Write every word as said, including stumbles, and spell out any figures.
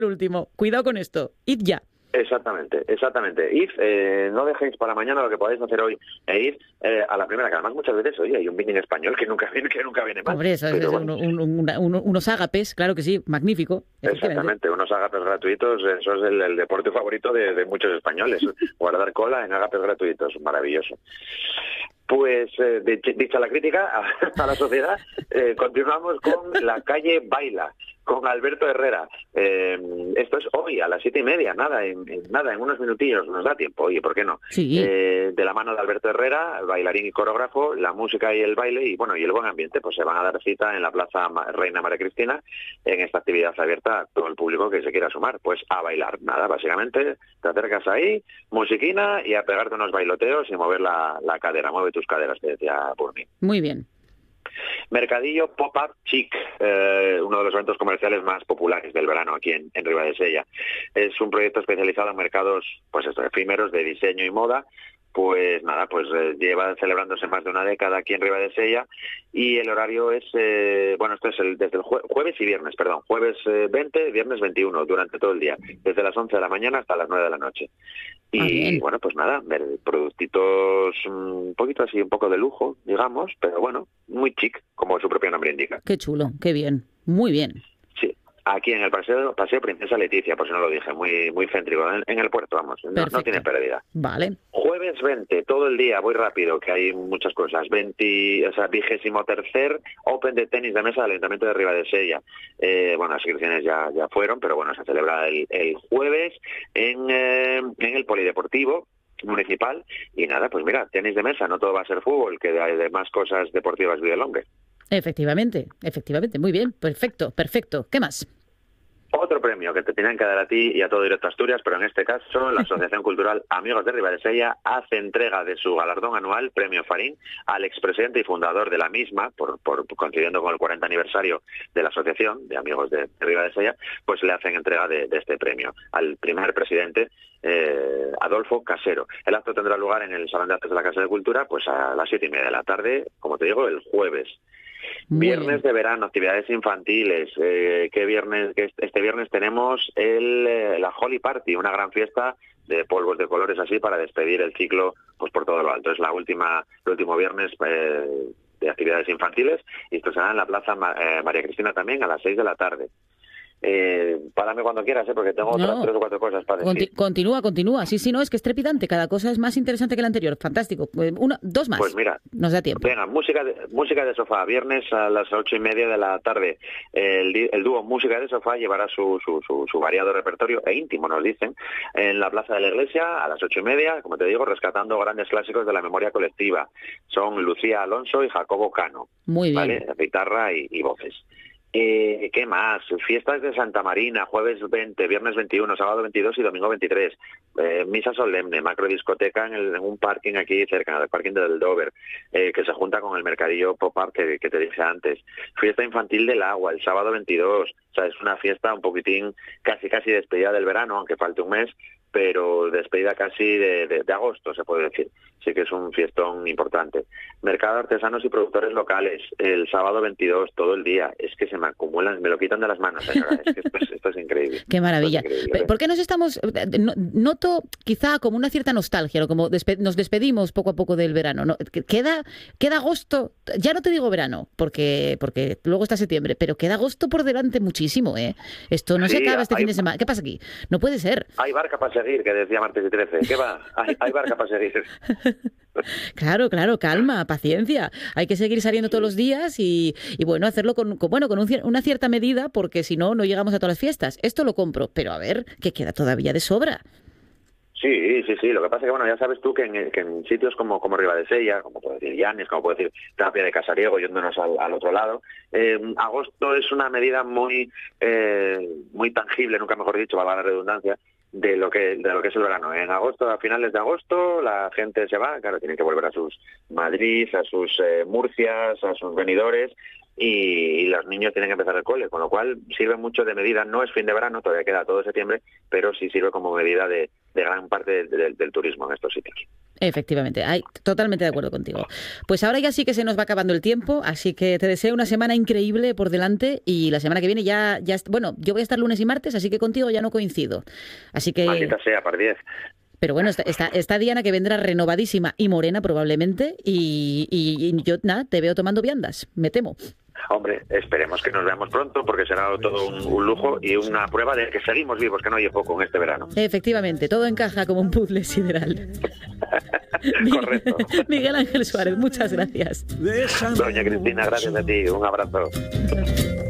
Lo último, cuidado con esto, id ya. Exactamente, exactamente. Id, eh, no dejéis para mañana lo que podáis hacer hoy, e ir eh, a la primera, que además muchas veces, oye, hay un binding español que nunca viene, que nunca viene mal. Hombre, eso es bueno. un, un, un, un, unos ágapes, claro que sí, magnífico. Exactamente, unos ágapes gratuitos, eso es el, el deporte favorito de, de muchos españoles, guardar cola en ágapes gratuitos, maravilloso. Pues, eh, de, dicha la crítica a, a la sociedad, eh, continuamos con La Calle Baila, con Alberto Herrera. Eh, esto es hoy a las siete y media, nada, en, en nada, en unos minutillos, nos da tiempo, oye, ¿por qué no? Sí. Eh, de la mano de Alberto Herrera, bailarín y coreógrafo, la música y el baile y bueno y el buen ambiente, pues se van a dar cita en la Plaza Reina María Cristina en esta actividad abierta a todo el público que se quiera sumar, pues a bailar, nada, básicamente te acercas ahí, musiquina y a pegarte unos bailoteos y mover la, la cadera, mueve tus caderas, te decía Burmi. Muy bien. Mercadillo Pop-Up Chic, eh, uno de los eventos comerciales más populares del verano aquí en, en Ribadesella. Es un proyecto especializado en mercados pues estos, efímeros de diseño y moda. Pues nada, pues eh, lleva celebrándose más de una década aquí en Ribadesella y el horario es, eh, bueno, esto es el, desde el jue- jueves y viernes, perdón, jueves eh, veinte, viernes veintiuno, durante todo el día, desde las once de la mañana hasta las nueve de la noche. Y ah, bueno, pues nada, ver productitos un poquito así, un poco de lujo, digamos, pero bueno, muy chic, como su propio nombre indica. Qué chulo, qué bien, muy bien. Sí. Aquí en el paseo, paseo Princesa Leticia, por si no lo dije, muy muy céntrico, en, en el puerto, vamos, no, no tiene pérdida. Vale. Jueves veinte, todo el día, voy rápido, que hay muchas cosas. veinte, o sea, vigésimo tercer Open de tenis de mesa del Ayuntamiento de Ribadesella. Eh, bueno, las inscripciones ya, ya fueron, pero bueno, se celebra el, el jueves en, eh, en el Polideportivo Municipal. Y nada, pues mira, tenis de mesa, no todo va a ser fútbol, que hay de más cosas deportivas videolongue. Efectivamente, efectivamente, muy bien, perfecto, perfecto. ¿Qué más? Otro premio que te tenían que dar a ti y a todo Directo Asturias, pero en este caso la Asociación Cultural Amigos de Ribadesella hace entrega de su galardón anual, Premio Farín, al expresidente y fundador de la misma, por, por coincidiendo con el cuarenta aniversario de la Asociación de Amigos de Ribadesella, pues le hacen entrega de, de este premio al primer presidente, eh, Adolfo Casero. El acto tendrá lugar en el Salón de Actos de la Casa de Cultura, pues a las siete y media de la tarde, como te digo, el jueves. Muy viernes bien. de verano, actividades infantiles. Eh, ¿qué viernes? Que este viernes tenemos el, eh, la Holy Party, una gran fiesta de polvos de colores así para despedir el ciclo pues por todo lo alto. Es la última, el último viernes eh, de actividades infantiles y esto será en la Plaza eh, María Cristina también a las seis de la tarde. Eh, párame cuando quieras, ¿eh? Porque tengo otras No. tres o cuatro cosas para Conti- decir. continúa, continúa. Sí, sí, no, es que es trepidante. Cada cosa es más interesante que la anterior. Fantástico. Eh, Una, dos más. Pues mira, nos da tiempo. Venga, música de, música de sofá, viernes a las ocho y media de la tarde. El, di- el dúo Música de Sofá llevará su, su, su, su variado repertorio, e íntimo nos dicen, en la Plaza de la Iglesia a las ocho y media, como te digo, rescatando grandes clásicos de la memoria colectiva. Son Lucía Alonso y Jacobo Cano. Muy bien. ¿Vale? Guitarra y, y voces. Eh, ¿Qué más? Fiestas de Santa Marina, jueves veinte, viernes veintiuno, sábado veintidós y domingo veintitrés. Eh, misa solemne, macrodiscoteca en, el, en un parking aquí cerca, del parking del Dover, eh, que se junta con el mercadillo pop-up que, que te dije antes. Fiesta infantil del agua, el sábado veintidós. O sea, es una fiesta un poquitín casi casi despedida del verano, aunque falte un mes, pero despedida casi de, de, de agosto, se puede decir. Sí que es un fiestón importante. Mercado de artesanos y productores locales, el sábado veintidós, todo el día. Es que se me acumulan, me lo quitan de las manos, señora. Es que esto es, esto es increíble. Qué maravilla. Es increíble. ¿Por qué nos estamos...? no- Noto quizá como una cierta nostalgia, ¿no? Como despe- nos despedimos poco a poco del verano, ¿no? Que- Queda, queda agosto, ya no te digo verano, porque, porque luego está septiembre, pero queda agosto por delante muchísimo, ¿eh? Esto no Sí, se acaba este hay- fin de semana. ¿Qué pasa aquí? No puede ser. Hay barca para seguir, que decía Martes y Trece. ¿Qué va? Hay, hay barca para seguir. Claro, claro, calma, paciencia. Hay que seguir saliendo todos los días y, y bueno, hacerlo con, con- bueno, con un cier- una cierta medida, porque si no, no llegamos a todas las fiestas. Esto lo compro, pero a ver, que queda todavía de sobra. Sí, sí, sí. Lo que pasa es que, bueno, ya sabes tú que en, que en sitios como, como Ribadesella, como puedo decir Llanes, como puedo decir Tapia de Casariego, yéndonos al, al otro lado, eh, agosto es una medida muy eh, muy tangible, nunca mejor dicho, valga la redundancia, de lo que de lo que es el verano. En agosto, a finales de agosto, la gente se va, claro, tienen que volver a sus Madrid, a sus eh, Murcias, a sus venidores, y, y los niños tienen que empezar el cole, con lo cual sirve mucho de medida. No es fin de verano, todavía queda todo septiembre, pero sí sirve como medida de, de gran parte de- de- del turismo en estos sitios. Efectivamente, ay, totalmente de acuerdo contigo. Pues ahora ya sí que se nos va acabando el tiempo, así que te deseo una semana increíble por delante y la semana que viene ya, ya bueno, yo voy a estar lunes y martes, así que contigo ya no coincido. Así que... Maldita sea, par diez. Pero bueno, está, está, está Diana que vendrá renovadísima y morena probablemente y, y, y yo, nada, te veo tomando viandas, me temo. Hombre, esperemos que nos veamos pronto porque será todo un, un lujo y una prueba de que seguimos vivos, que no hay poco en este verano. Efectivamente, todo encaja como un puzzle sideral. Correcto. Miguel Ángel Suárez, muchas gracias. Doña Cristina, gracias a ti. Un abrazo.